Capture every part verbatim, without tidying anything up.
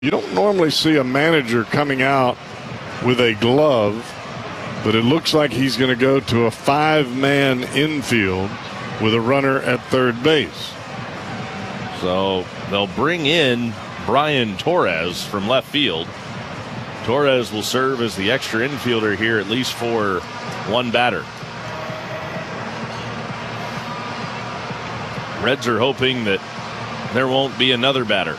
You don't normally see a manager coming out with a glove, but it looks like he's going to go to a five-man infield with a runner at third base. So they'll bring in Brian Torres from left field. Torres will serve as the extra infielder here, at least for one batter. Reds are hoping that there won't be another batter.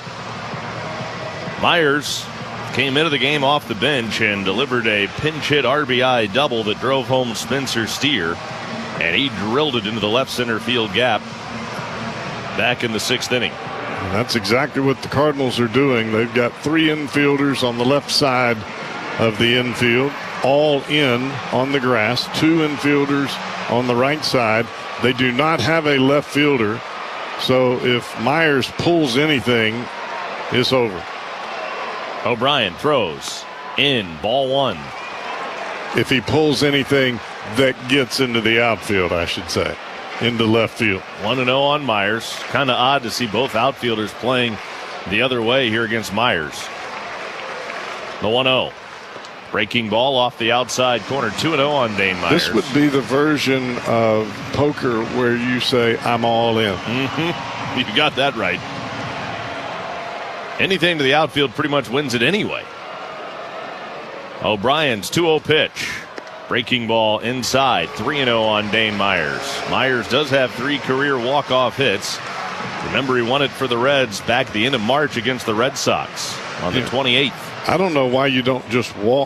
Myers came into the game off the bench and delivered a pinch hit R B I double that drove home Spencer Steer, and he drilled it into the left center field gap back in the sixth inning. And that's exactly what the Cardinals are doing. They've got three infielders on the left side of the infield, all in on the grass, two infielders on the right side. They do not have a left fielder, so if Myers pulls anything, it's over. O'Brien throws in, ball one. If he pulls anything that gets into the outfield, I should say, into left field. one and oh on Myers. Kind of odd to see both outfielders playing the other way here against Myers. The one oh. Breaking ball off the outside corner. two and oh on Dane Myers. This would be the version of poker where you say, I'm all in. Mm-hmm. You got that right. Anything to the outfield pretty much wins it anyway. O'Brien's two oh pitch. Breaking ball inside. three and oh on Dane Myers. Myers does have three career walk-off hits. Remember, he won it for the Reds back at the end of March against the Red Sox on the twenty-eighth. I don't know why you don't just walk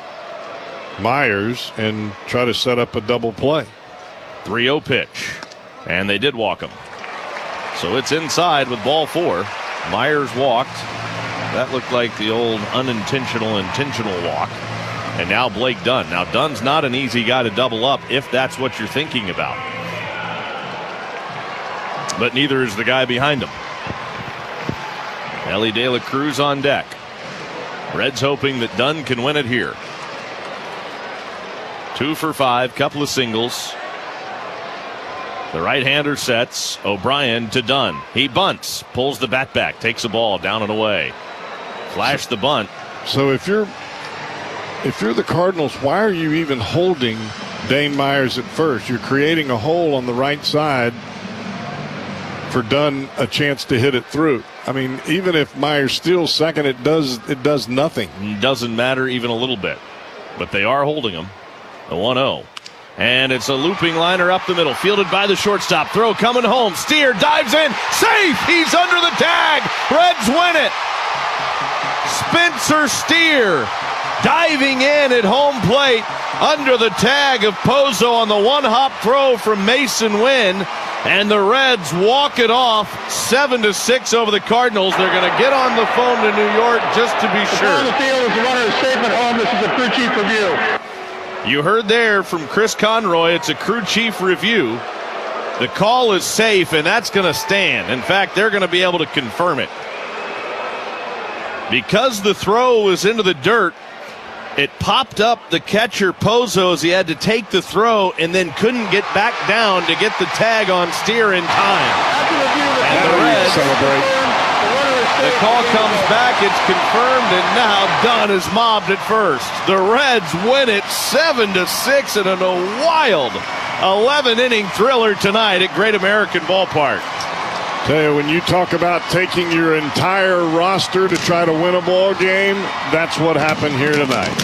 Myers and try to set up a double play. three oh pitch. And they did walk him. So it's inside with ball four. Myers walked. That looked like the old unintentional intentional walk. And now Blake Dunn. Now Dunn's not an easy guy to double up if that's what you're thinking about. But neither is the guy behind him. Elly De La Cruz on deck. Reds hoping that Dunn can win it here. Two for five, couple of singles. The right-hander sets. O'Brien to Dunn. He bunts, pulls the bat back, takes a ball down and away. Flash the bunt. So if you're if you're the Cardinals, why are you even holding Dane Myers at first? You're creating a hole on the right side for Dunn a chance to hit it through. I mean, even if Myers steals second, it does it does nothing. Doesn't matter even a little bit. But they are holding him. The one oh. And it's a looping liner up the middle, fielded by the shortstop. Throw coming home. Steer dives in. Safe! He's under the tag. Reds win it. Spencer Steer diving in at home plate under the tag of Pozo on the one-hop throw from Mason Wynn. And the Reds walk it off seven to six over the Cardinals. They're going to get on the phone to New York just to be sure. On the field is the runner is safe at home. This is a crew chief review. You heard there from Chris Conroy, it's a crew chief review. The call is safe, and that's going to stand. In fact, they're going to be able to confirm it. Because the throw was into the dirt, it popped up the catcher Pozo as he had to take the throw and then couldn't get back down to get the tag on Steer in time. And the Reds celebrate. The call comes back, it's confirmed, and now Dunn is mobbed at first. The Reds win it seven to six in a wild eleven inning thriller tonight at Great American Ballpark. Tell you, when you talk about taking your entire roster to try to win a ball game, that's what happened here tonight.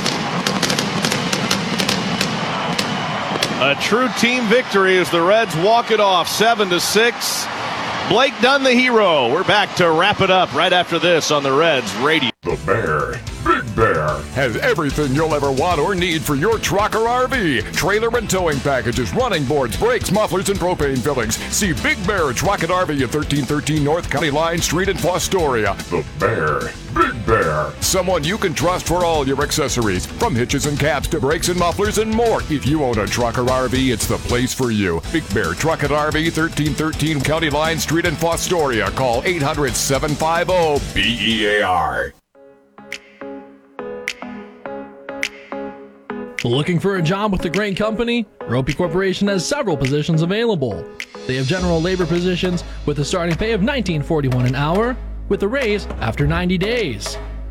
A true team victory as the Reds walk it off seven to six. Blake Dunn, the hero. We're back to wrap it up right after this on the Reds Radio. The Bear, Big Bear, has everything you'll ever want or need for your truck or R V. Trailer and towing packages, running boards, brakes, mufflers, and propane fillings. See Big Bear Truck and R V at thirteen thirteen North County Line Street in Fostoria. The Bear, Big Bear. Someone you can trust for all your accessories, from hitches and caps to brakes and mufflers and more. If you own a truck or R V, it's the place for you. Big Bear Truck and R V, thirteen thirteen County Line Street in Fostoria. Call eight hundred, seven five zero, B E A R. Looking for a job with a great company? Ropey Corporation has several positions available. They have general labor positions with a starting pay of nineteen forty-one an hour with a raise after ninety days.